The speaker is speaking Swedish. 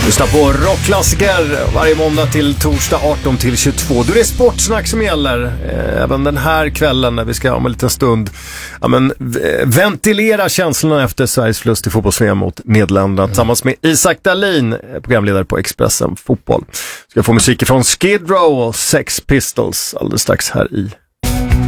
Lyssna på rockklassiker varje måndag till torsdag 18-22. Då är det sportsnack som gäller. Även den här kvällen när vi ska om en liten stund ventilera känslorna efter Sveriges förlust i fotbolls-VM mot Nederländerna. Tillsammans med Isak Dahlin, programledare på Expressen Fotboll. Ska få musik från Skid Row och Sex Pistols alldeles strax här i